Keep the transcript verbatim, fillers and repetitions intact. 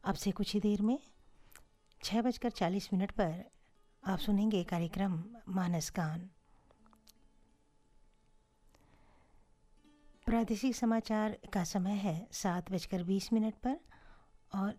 अब से कुछ ही देर में छः बजकर चालीस मिनट पर आप सुनेंगे कार्यक्रम मानस गान। प्रादेशिक समाचार का समय है सात बजकर बीस मिनट पर और